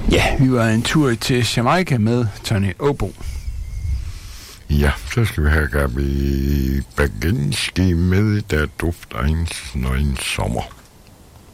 Ja, vi var en tur til Jamaica med Tony Obo. Ja, så skal vi have Gabi Baginski med, der dufter en sommer.